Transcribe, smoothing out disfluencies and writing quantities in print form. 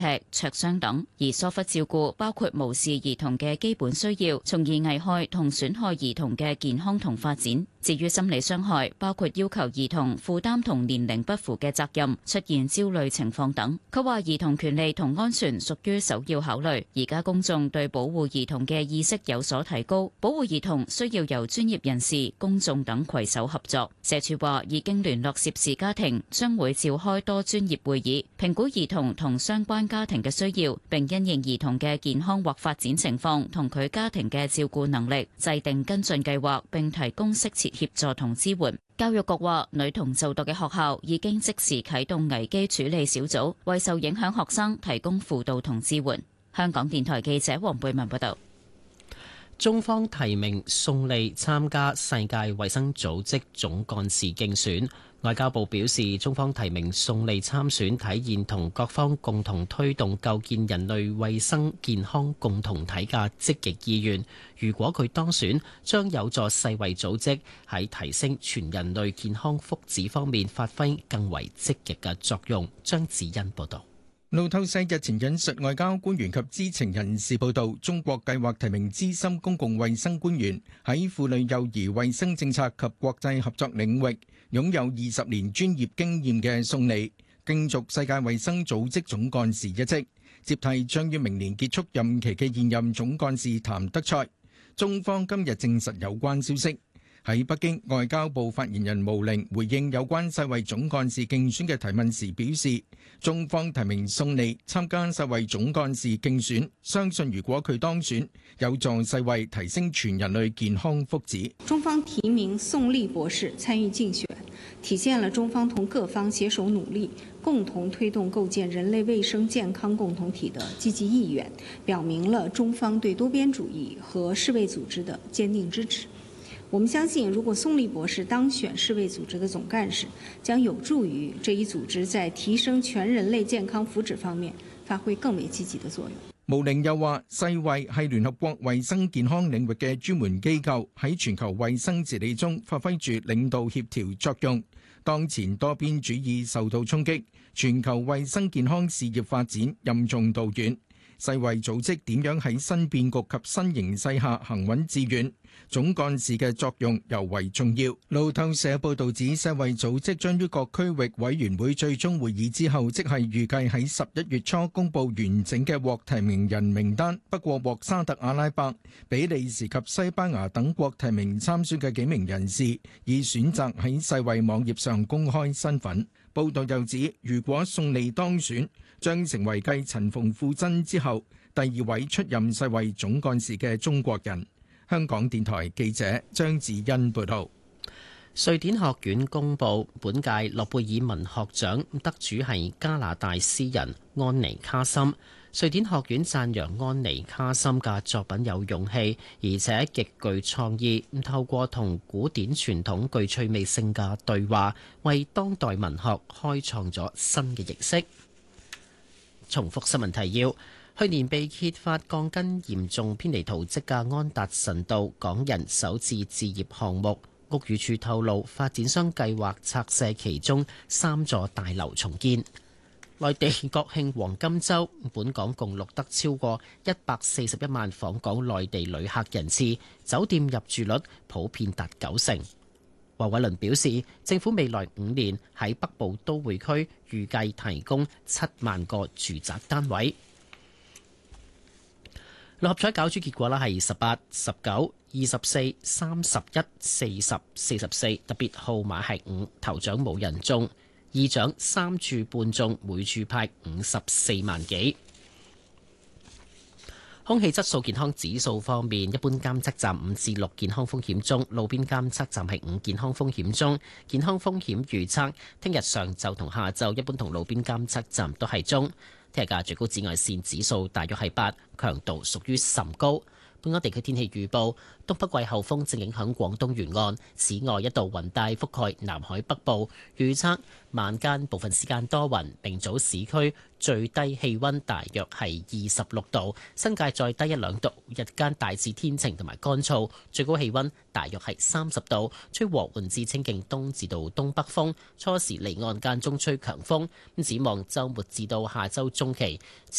吃、灼傷等，而疏忽照顧包括無視兒童嘅基本需要，從而危害同損害兒童嘅健康同發展。至於心理傷害，包括要求兒童負擔同年齡不符嘅責任、出現焦慮情況等。佢話兒童權利同安全屬於首要考慮，而家公眾對保護兒童嘅意識有所提高，保護兒童需要由專業人士、公眾等攜手合作。社署話已經聯絡涉事家庭，將會召開多專業會議，評估兒童同相關家庭嘅需要，並因應兒童嘅健康或發展情況同佢家庭嘅照顧能力，制定跟進計劃，並提供適切協助同支援。教育局話，女童就讀嘅學校已經即時啟動危機處理小組，為受影響學生提供輔導同支援。香港電台記者黃貝文報道。 中方提名宋莉參加世界衛生組織總幹事競選。外交部表示，中方提名宋莉參選，體現同各方共同推動構建人類衛生健康共同體嘅積極意願。如果佢當選，將有助世衛組織喺提升全人類健康福祉方面發揮更為積極嘅作用。張子欣報導。 路透社日前引述外交官員及知情人士報道，中國計劃提名資深公共衛生官員，喺婦女幼兒衛生政策及國際合作領域擁有20年專業經驗嘅宋莉，競逐世界衛生組織總幹事一職，接替將於明年結束任期嘅現任總幹事譚德塞。中方今日證實有關消息。喺北京，外交部發言人毛寧回應有關世衛總幹事競選嘅提問時表示，中方提名宋莉參加世衛總幹事競選，相信如果佢當選，有助世衛提升全人類健康福祉。 中方提名宋莉博士參與競選，體現了中方同各方攜手努力，共同推動構建人類衛生健康共同體的積極意願，表明了中方對多邊主義和世衛組織的堅定支持。我們相信，如果宋莉博士當選世衛組織的總幹事，將有助於這一組織在提升全人類健康福祉方面發揮更為積極的作用。 毛寧又話，世衛係聯合國衛生健康領域嘅專門機構，喺全球衛生治理中發揮住領導協調作用。當前多邊主義受到衝擊，全球衛生健康事業發展任重道遠。世衛組織點樣喺新變局及新形勢下行穩致遠，總幹事嘅作用尤為重要。路透社報導指，世衛組織將於各區域委員會最終會議之後，即係預計喺11月初公佈完整嘅獲提名人名單。不過獲沙特阿拉伯、比利時及西班牙等國提名參選嘅幾名人士，已選擇喺世衛網頁上公開身份。報道又指，如果宋莉當選，將成為繼陳馮富珍之後第2位出任世衛總幹事嘅中國人。香港電台記者張子欣報道。 瑞典學院公布本屆諾貝爾文學獎得主係加拿大詩人安妮卡森。瑞典學院讚揚安妮卡森嘅作品有勇氣，而且極具創意，透過同古典傳統具趣味性嘅對話，為當代文學開創咗新嘅形式。重複新聞提要：去年被揭發鋼筋嚴重偏離圖則嘅安達臣道港人首次置業項目，屋宇署透露，發展商計劃拆卸其中3座大樓重建。內地國慶黃金週，本港共錄得超過141萬訪港內地旅客人次，酒店入住率普遍達90%。黃偉綸表示，政府未來5年喺北部都會區預計提供7萬個住宅單位。六合彩攪珠結果啦係18、19、24、31、40、44，特別號碼係5，頭獎冇人中。二獎3注半中，每注派54萬幾。空氣質素健康指數方面，一般監測站5至6，健康風險中；路邊監測站係5，健康風險中。健康風險預測，聽日上晝同下晝一般同路邊監測站都係中。聽日嘅最高紫外線指數大約係8，強度屬於甚高。 本港地區天氣預報：東北季候風正影響廣東沿岸，此外一道雲帶覆蓋南海北部。預測晚間部分時間多雲，明早市區最低氣溫大約係26度，新界再低1-2度。日間大致天晴同埋乾燥，最高氣溫大約係30度，吹和緩至清勁東至到東北風，初時離岸間中吹強風。咁展望週末至到下週中期。